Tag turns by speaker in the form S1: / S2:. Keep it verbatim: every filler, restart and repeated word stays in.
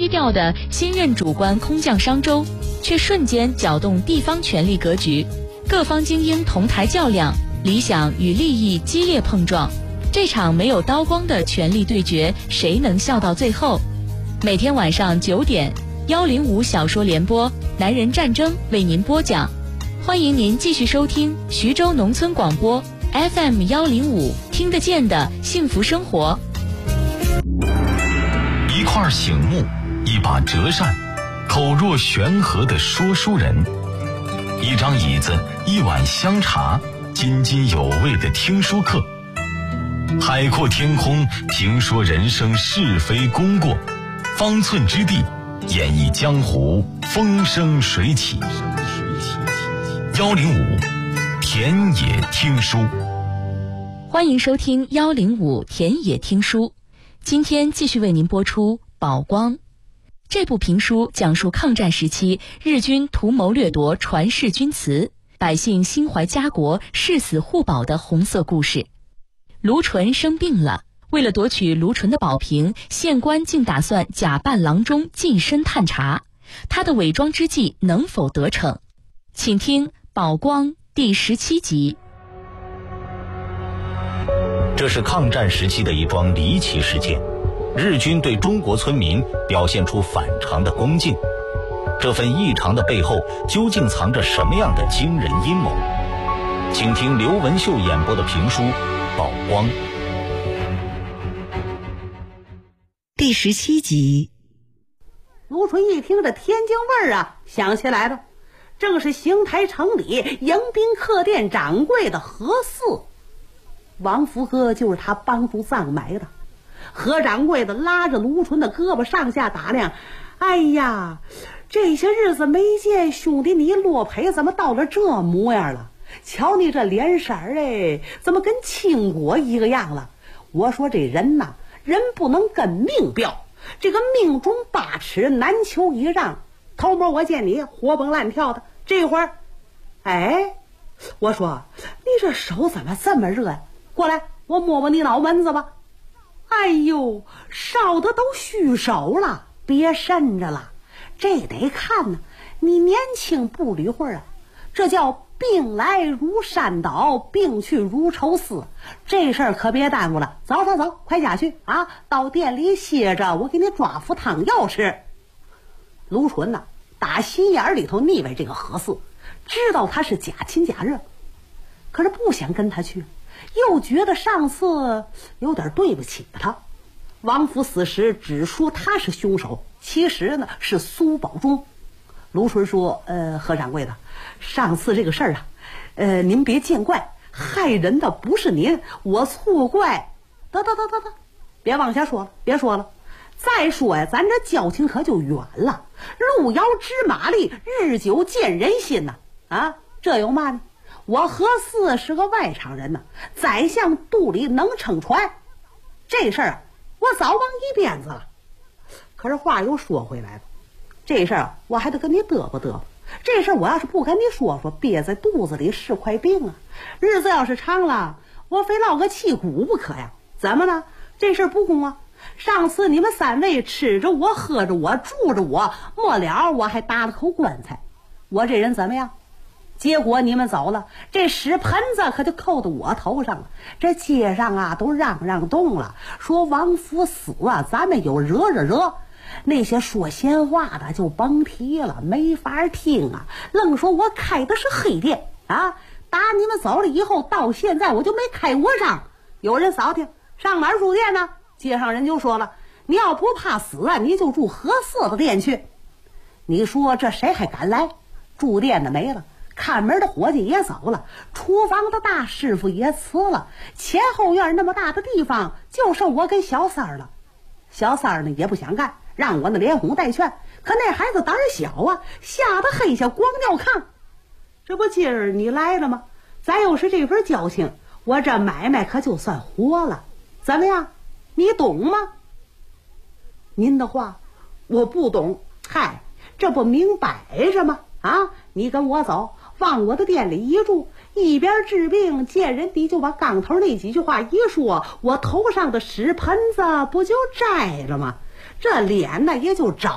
S1: 低调的新任主官空降商州，却瞬间搅动地方权力格局，各方精英同台较量，理想与利益激烈碰撞。这场没有刀光的权力对决，谁能笑到最后？每天晚上九点，幺零五小说联播《男人战争》为您播讲。欢迎您继续收听徐州农村广播 F M 幺零五，听得见的幸福生活。
S2: 一块醒木，一把折扇，口若悬河的说书人，一张椅子，一碗香茶，津津有味的听书课。海阔天空，评说人生是非功过，方寸之地，演绎江湖风生水起。幺零五田野听书，
S1: 欢迎收听幺零五田野听书。今天继续为您播出《宝光》这部评书，讲述抗战时期日军图谋掠夺传世军词，百姓心怀家国、誓死护保的红色故事。卢纯生病了，为了夺取卢纯的宝瓶，县官竟打算假扮郎中近身探查，他的伪装之计能否得逞？请听《宝光》第十七集。
S3: 这是抗战时期的一桩离奇事件，日军对中国村民表现出反常的恭敬，这份异常的背后究竟藏着什么样的惊人阴谋？请听刘文秀演播的评书《宝光》
S4: 第十七集。
S5: 卢纯一听这天津味儿啊，想起来了，正是邢台城里迎宾客店掌柜的何四，王福哥就是他帮助葬埋的。何掌柜的拉着卢纯的胳膊上下打量，哎呀，这些日子没见兄弟你落赔，怎么到了这模样了？瞧你这脸色儿，哎，怎么跟青果一个样了？我说这人呐，人不能跟命标，这个命中八尺难求一让。头模我见你活蹦乱跳的，这会儿，哎，我说你这手怎么这么热呀？过来，我摸摸你脑门子吧。哎呦，烧的都虚手了，别渗着了，这得看呢。你年轻不捋会儿啊，这叫病来如山倒，病去如抽丝。这事儿可别耽误了，走走走，快下去啊！到店里歇着，我给你抓副汤药吃。卢纯呐、啊，打心眼里头腻歪这个何四，知道他是假亲假热，可是不想跟他去，又觉得上次有点对不起他。王府死时只说他是凶手，其实呢是苏保忠。卢纯说：“呃，何掌柜的，上次这个事儿啊，呃，您别见怪，害人的不是您，我错怪。得得得得得，别往下说了，别说了。再说呀，咱这交情可就远了。路遥知马力，日久见人心呐、啊。啊，这有嘛呢？我何四是个外场人呐、啊，宰相肚里能撑船，这事儿啊，我早往一边子了。可是话又说回来了。”这事儿我还得跟你嘚啵嘚啵，这事儿我要是不跟你说说，憋在肚子里是块病啊！日子要是长了，我非落个气鼓不可呀！怎么了？这事儿不公啊！上次你们三位吃着我，喝着我，住着我，末了我还打了口棺材，我这人怎么样？结果你们走了，这屎盆子可就扣到我头上了。这街上啊都嚷嚷动了，说王福死啊，咱们有惹惹惹。那些说闲话的就甭提了，没法听啊！愣说我开的是黑店啊！打你们走了以后，到现在我就没开过张。有人扫听，上哪儿住店呢？街上人就说了，你要不怕死啊，你就住合适的店去。你说这谁还敢来？住店的没了，看门的伙计也走了，厨房的大师傅也辞了，前后院那么大的地方就剩我跟小三儿了。小三儿呢也不想干，让我那连哄带劝，可那孩子胆儿小啊，吓得黑下光尿炕。这不今儿你来了吗？咱又是这份交情，我这买卖可就算活了。怎么样？你懂吗？您的话我不懂。嗨，这不明摆着吗？啊，你跟我走，往我的店里一住，一边治病，见人的就把刚头那几句话一说，我头上的屎盆子不就摘了吗？这脸呢也就着